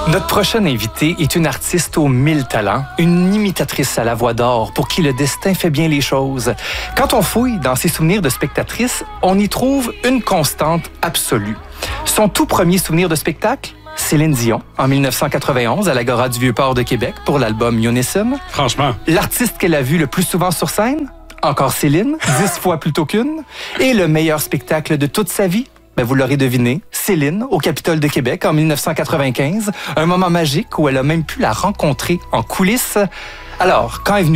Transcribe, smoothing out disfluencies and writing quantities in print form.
Notre prochaine invitée est une artiste aux 1000 talents, une imitatrice à la voix d'or pour qui le destin fait bien les choses. Quand on fouille dans ses souvenirs de spectatrice, on y trouve une constante absolue. Son tout premier souvenir de spectacle? Céline Dion, en 1991, à l'Agora du Vieux-Port de Québec pour l'album Unison. Franchement. L'artiste qu'elle a vu le plus souvent sur scène? Encore Céline, 10 fois plutôt qu'une. Et le meilleur spectacle de toute sa vie? Ben, vous l'aurez deviné, Céline, au Capitole de Québec en 1995. Un moment magique où elle a même pu la rencontrer en coulisses. Alors, quand est venue